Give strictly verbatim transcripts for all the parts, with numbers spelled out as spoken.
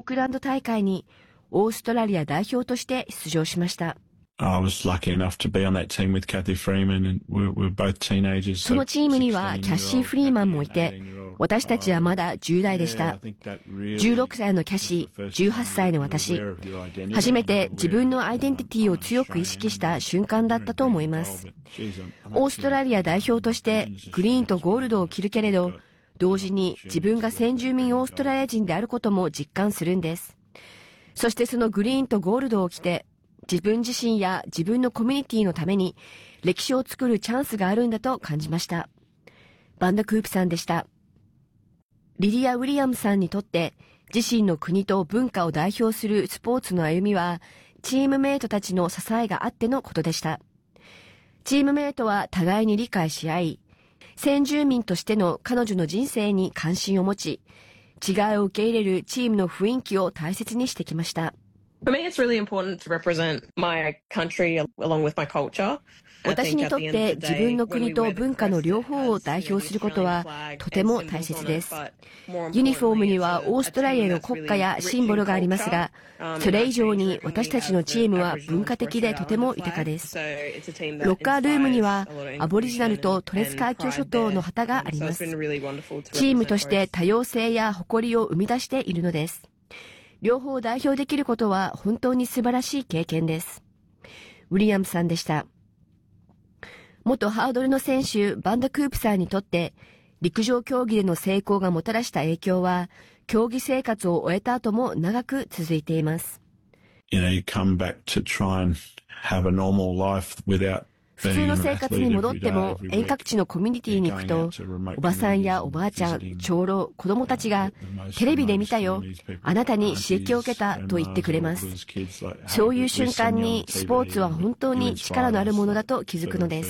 クランド大会にオーストラリア代表として出場しました。 I was lucky enough to be on that team with Kathy Freeman, and we were both teenagers. そのチームにはキャッシー・フリーマンもいて、私たちはまだじゅう代でした。じゅうろくさいのキャシー、じゅうはっさいの私。初めて自分のアイデンティティを強く意識した瞬間だったと思います。オーストラリア代表としてグリーンとゴールドを着るけれど、同時に自分が先住民オーストラリア人であることも実感するんです。そしてそのグリーンとゴールドを着て、自分自身や自分のコミュニティのために歴史を作るチャンスがあるんだと感じました。バンダ・クープさんでした。リディア・ウィリアムさんにとって自身の国と文化を代表するスポーツの歩みはチームメイトたちの支えがあってのことでした。チームメイトは互いに理解し合い、先住民としての彼女の人生に関心を持ち、違いを受け入れるチームの雰囲気を大切にしてきました。 For me, it's really important to represent my country along with my culture. 私にとって自分の国と文化の両方を代表することはとても大切です。ユニフォームにはオーストラリアの国歌やシンボルがありますが、それ以上に私たちのチームは文化的でとても豊かです。ロッカールームにはアボリジナルとトレス海峡諸島の旗があります。チームとして多様性や誇りを生み出しているのです。両方を代表できることは本当に素晴らしい経験です。ウィリアムさんでした。元ハードルの選手バンダ・クープさんにとって陸上競技での成功がもたらした影響は競技生活を終えた後も長く続いています。 You know, you come back to try and have a normal life without 普通の生活に戻っても遠隔地のコミュニティに行くと、おばさんやおばあちゃん、長老、子供たちがテレビで見たよ、あなたに刺激を受けたと言ってくれます。そういう瞬間にスポーツは本当に力のあるものだと気づくのです。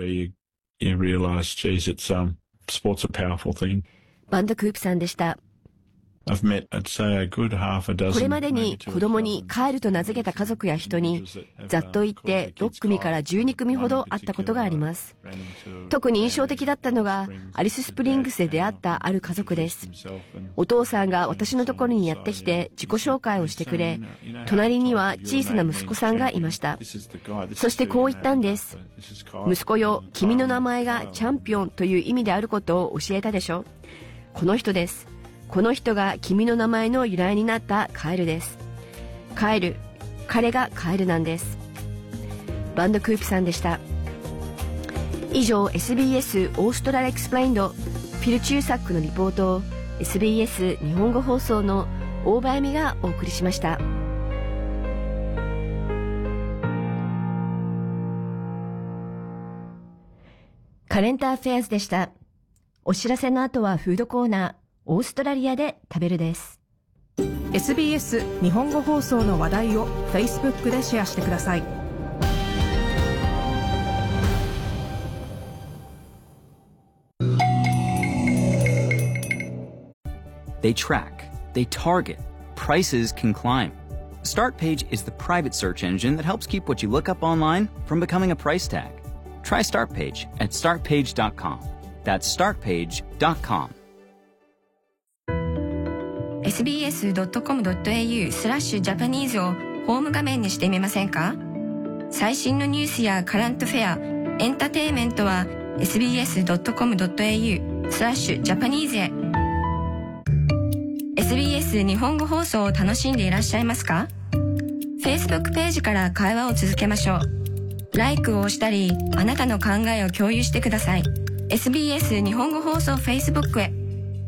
バンダ・クープさんでした。これまでに子供にカエルと名付けた家族や人にざっと言ってろっくみからじゅうにくみほど会ったことがあります。特に印象的だったのがアリススプリングスで出会ったある家族です。お父さんが私のところにやってきて自己紹介をしてくれ、隣には小さな息子さんがいました。そしてこう言ったんです。息子よ、君の名前がチャンピオンという意味であることを教えたでしょ。この人です。この人が君の名前の由来になったカエルです。カエル、彼がカエルなんです。バンダ・クープさんでした。以上 エスビーエス オーストラリアエクスプレインドフィル・チューサックのリポートを エスビーエス 日本語放送の大場恵美がお送りしました。カレンターフェアーズでした。お知らせの後はフードコーナー、オーストラリアで食べるです。 エスビーエス 日本語放送の話題を Facebook でシェアしてください。 They track, they target, prices can climb. StartPage is the private search engine that helps keep what you look up online from becoming a price tag. Try StartPage at start page dot com. That's start page dot com. エスビーエスドットコムドットエーユー スラッシュジャパニーズをホーム画面にしてみませんか？最新のニュースやカラントフェア、エンターテインメントは エスビーエスドットコムドットエーユー スラッシュジャパニーズへ。エスビーエス 日本語放送を楽しんでいらっしゃいますか？ Facebook ページから会話を続けましょう。ライクを押したり、あなたの考えを共有してください。エスビーエス 日本語放送 Facebook へ。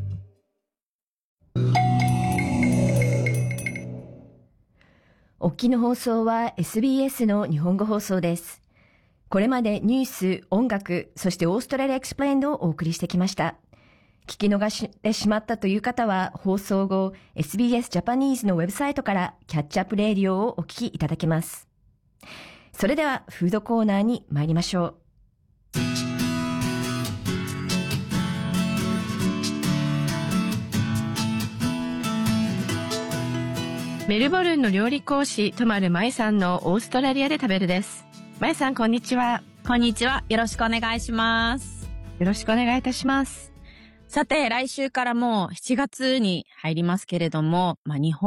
おっきの放送は エスビーエス の日本語放送です。これまでニュース、音楽、そしてオーストラリアエクスプレインドをお送りしてきました。聞き逃してしまったという方は放送後 エスビーエス ジャパニーズのウェブサイトからキャッチアップレディオをお聞きいただけます。それではフードコーナーに参りましょう。メルボルンの料理講師、とまるまいさんのオーストラリアで食べるです。まいさん、こんにちは。 こんにちは。よろしくお願いします。 よろしくお願いいたします。 さて、来週からもうしちがつに入りますけれども、まあ日本